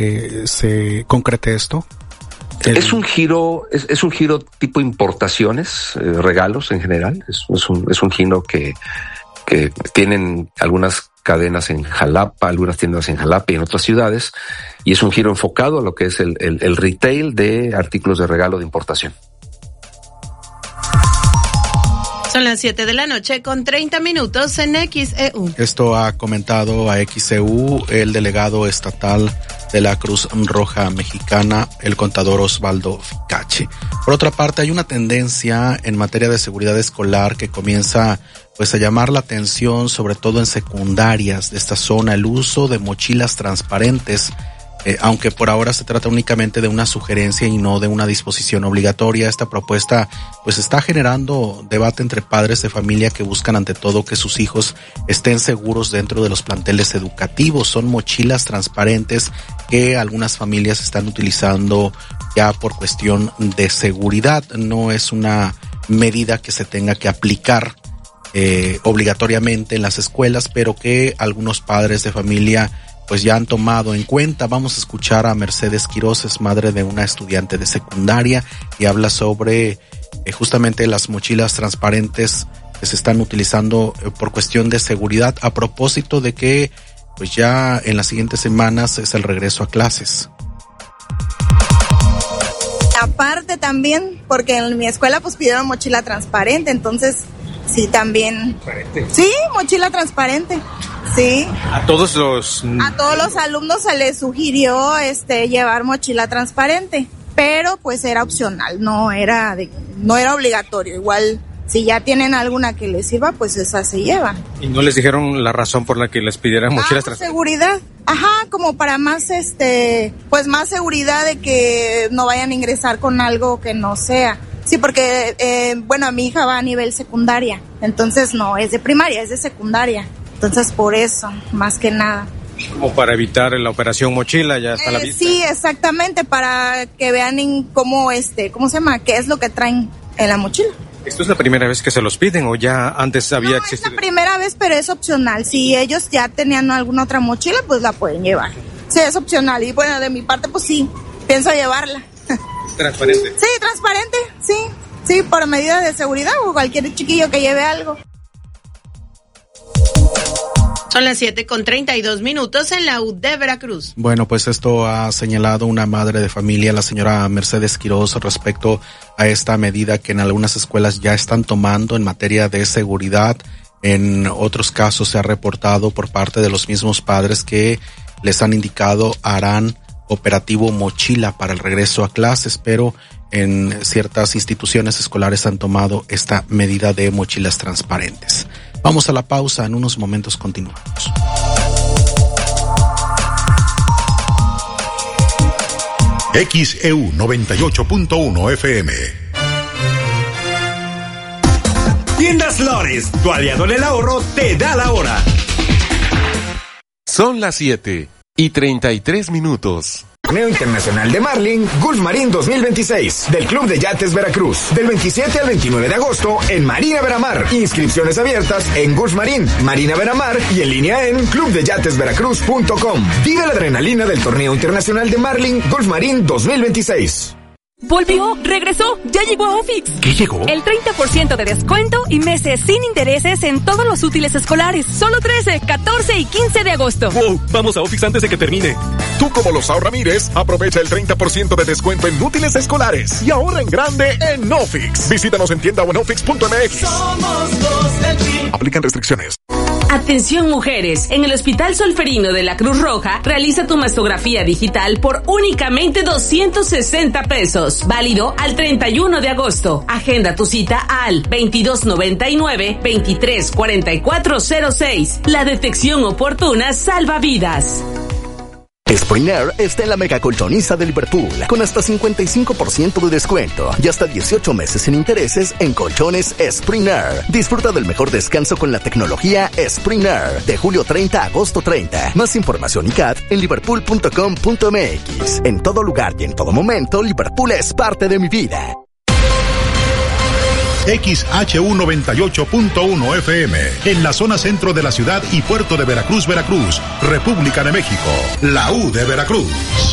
se concrete esto? Es un giro tipo importaciones, regalos en general. Es un giro que tienen algunas cadenas en Jalapa, algunas tiendas en Jalapa y en otras ciudades, y es un giro enfocado a lo que es el retail de artículos de regalo de importación. Son las 7:30 en XEU. Esto ha comentado a XEU el delegado estatal de la Cruz Roja Mexicana, el contador Osvaldo Ficachi. Por otra parte, hay una tendencia en materia de seguridad escolar que comienza a llamar la atención, sobre todo en secundarias de esta zona, el uso de mochilas transparentes, aunque por ahora se trata únicamente de una sugerencia y no de una disposición obligatoria. Esta propuesta está generando debate entre padres de familia que buscan ante todo que sus hijos estén seguros dentro de los planteles educativos. Son mochilas transparentes que algunas familias están utilizando ya por cuestión de seguridad. No es una medida que se tenga que aplicar obligatoriamente en las escuelas, pero que algunos padres de familia ya han tomado en cuenta. Vamos a escuchar a Mercedes Quiroz, es madre de una estudiante de secundaria, y habla sobre justamente las mochilas transparentes que se están utilizando por cuestión de seguridad, a propósito de que ya en las siguientes semanas es el regreso a clases. Aparte también, porque en mi escuela pidieron mochila transparente, entonces sí, también. Sí, mochila transparente. Sí. A todos los alumnos se les sugirió llevar mochila transparente, pero era opcional, no era obligatorio. Igual si ya tienen alguna que les sirva, esa se llevan. ¿Y no les dijeron la razón por la que les pidieran mochilas transparentes? Seguridad. Ajá, como para más más seguridad de que no vayan a ingresar con algo que no sea. Sí, porque mi hija va a nivel secundaria, entonces no es de primaria, es de secundaria. Entonces, por eso, más que nada. Como para evitar la operación mochila, ya está a la vista. Sí, exactamente, para que vean cómo ¿cómo se llama? ¿Qué es lo que traen en la mochila? ¿Esto es la primera vez que se los piden o ya antes había existido? Es la primera vez, pero es opcional. Si ellos ya tenían alguna otra mochila, la pueden llevar. Sí, es opcional. Y de mi parte, sí, pienso llevarla. ¿Transparente? Sí, transparente, sí. Sí, por medida de seguridad o cualquier chiquillo que lleve algo. Son las 7:32 en la U de Veracruz. Bueno, esto ha señalado una madre de familia, la señora Mercedes Quiroz, respecto a esta medida que en algunas escuelas ya están tomando en materia de seguridad. En otros casos se ha reportado por parte de los mismos padres que les han indicado harán operativo mochila para el regreso a clases, pero en ciertas instituciones escolares han tomado esta medida de mochilas transparentes. Vamos a la pausa, en unos momentos continuamos. XEU 98.1 FM. Tiendas Flores, tu aliado en el ahorro, te da la hora. Son las 7:33. Torneo Internacional de Marlin Gulf Marine 2026 del Club de Yates Veracruz, del 27 al 29 de agosto en Marina Veramar. Inscripciones abiertas en Gulf Marine, Marina Veramar y en línea en clubdeyatesveracruz.com. Vive la adrenalina del Torneo Internacional de Marlin Gulf Marine 2026. Volvió, regresó, ya llegó a Ofix. ¿Qué llegó? El 30% de descuento y meses sin intereses en todos los útiles escolares. Solo 13, 14 y 15 de agosto. ¡Wow! Vamos a Ofix antes de que termine. Tú, como los ahorramires, aprovecha el 30% de descuento en útiles escolares y ahorra en grande en Ofix. Visítanos en tienda o en ofix.mx. Somos los del PRI. Aplican restricciones. Atención mujeres, en el Hospital Solferino de la Cruz Roja realiza tu mastografía digital por únicamente 260 pesos, válido al 31 de agosto. Agenda tu cita al 2299-234406. La detección oportuna salva vidas. Spring Air está en la mega colchoniza de Liverpool, con hasta 55% de descuento y hasta 18 meses sin intereses en colchones Spring Air. Disfruta del mejor descanso con la tecnología Spring Air, de julio 30 a agosto 30. Más información y CAT en liverpool.com.mx. En todo lugar y en todo momento, Liverpool es parte de mi vida. XHU 98.1 FM, en la zona centro de la ciudad y puerto de Veracruz, Veracruz, República de México, la U de Veracruz.